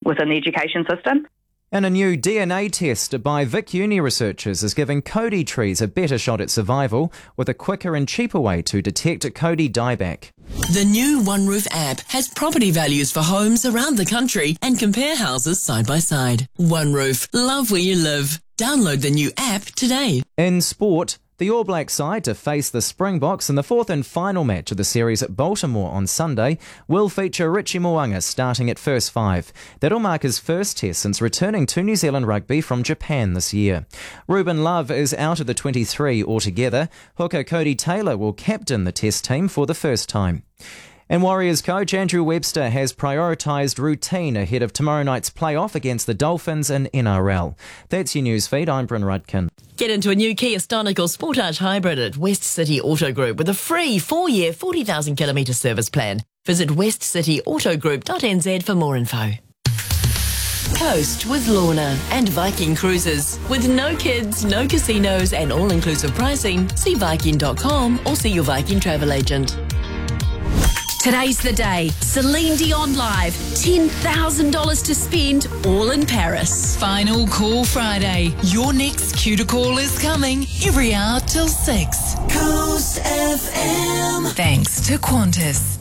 within the education system. And a new DNA test by Vic Uni researchers is giving Kodi trees a better shot at survival with a quicker and cheaper way to detect Kodi dieback. The new OneRoof app has property values for homes around the country and compare houses side by side. OneRoof, love where you live. Download the new app today. In sport, the All Black side to face the Springboks in the fourth and final match of the series at Baltimore on Sunday will feature Richie Mo'unga starting at first five. That'll mark his first test since returning to New Zealand rugby from Japan this year. Ruben Love is out of the 23 altogether. Hooker Cody Taylor will captain the test team for the first time. And Warriors coach Andrew Webster has prioritised routine ahead of tomorrow night's playoff against the Dolphins in NRL. That's your news feed. I'm Bryn Rudkin. Get into a new Kia Stonic or Sportage Hybrid at West City Auto Group with a free 4-year, 40,000 kilometre service plan. Visit westcityautogroup.nz for more info. Coast with Lorna and Viking Cruises. With no kids, no casinos and all-inclusive pricing, see Viking.com or see your Viking travel agent. Today's the day. Celine Dion live. $10,000 to spend, all in Paris. Final Call Friday. Your next cue to call is coming every hour till 6. Coast FM. Thanks to Qantas.